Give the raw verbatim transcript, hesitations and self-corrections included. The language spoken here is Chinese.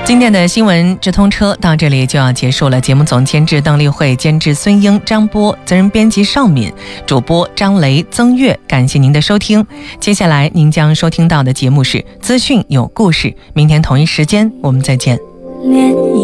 今天的新闻直通车到这里就要结束了。节目总监制邓丽慧，监制孙英、张波，责任编辑邵敏，主播张雷、曾月。感谢您的收听。接下来您将收听到的节目是资讯有故事。明天同一时间我们再见。